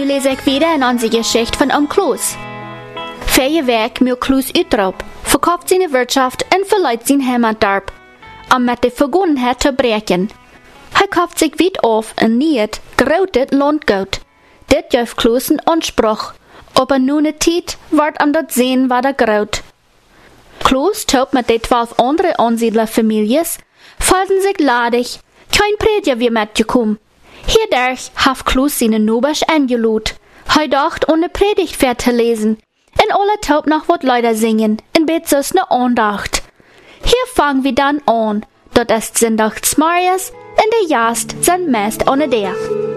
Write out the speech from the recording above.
lese ich wieder in unsere Geschichte von Kloos. 4 Werk mit Kloos Utrop, verkauft seine Wirtschaft und verleiht sein Heimatdorp, um mit der Vergangenheit zu brechen. Er kauft sich weit auf und niet großes Landgut. Dit geeft Kloos einen Anspruch, aber nun eine Zeit wird dort sehen, was graut. Kloos taubt mit den 12 anderen Ansiedlerfamilies, folgen sich ladig, kein Prediger wie mitgekommen. Hierdurch hat Kloos seine Nobers angelot. Er dacht, ohne Predigt fährt zu lesen. Und alle taubt noch wat Leute singen, in Betzos ne Andacht. Hier fangen wir dann an, dort ist Sonntagsmorgens, in der Jast sind meist ohne der.